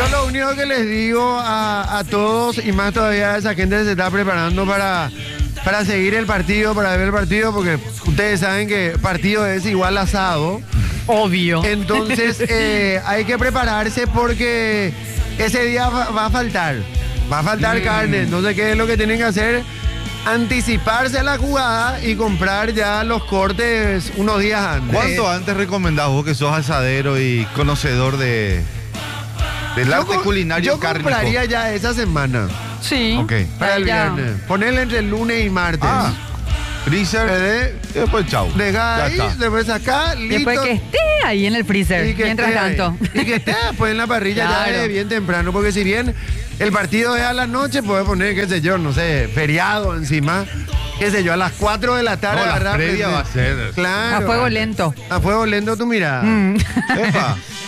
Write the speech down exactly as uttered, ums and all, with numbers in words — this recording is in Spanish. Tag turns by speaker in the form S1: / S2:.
S1: Yo lo único que les digo a, a todos, y más todavía a esa gente que se está preparando para, para seguir el partido, para ver el partido, porque ustedes saben que partido es igual asado.
S2: Obvio.
S1: Entonces eh, hay que prepararse porque ese día va, va a faltar. Va a faltar mm. carne. Entonces, ¿qué es lo que tienen que hacer? Anticiparse a la jugada y comprar ya los cortes unos días antes.
S3: ¿Cuánto antes recomendás vos, que sos asadero y conocedor de del
S1: yo
S3: arte culinario
S1: yo
S3: cárnico?
S1: Yo compraría ya esa semana.
S2: Sí.
S3: Ok.
S1: Para el
S2: ya.
S1: viernes. Ponerle entre el lunes y martes.
S3: Ah, freezer.
S1: ¿Eh?
S3: Y después chau.
S1: Deja ahí,
S3: está.
S1: después acá, listo.
S2: Después que esté ahí en el freezer,
S1: Y que
S2: mientras
S1: esté ahí.
S2: tanto.
S1: Y que esté después en la parrilla
S2: Claro.
S1: ya de bien temprano, porque si bien el partido es a la noche, puede poner, qué sé yo, no sé, feriado encima, qué sé yo, a las cuatro de la tarde.
S3: No, la
S1: agarrar,
S3: previa
S1: prender.
S3: va a ser.
S1: Claro.
S2: A fuego lento.
S1: A fuego lento tu mirada.
S2: Mm.
S3: Epa.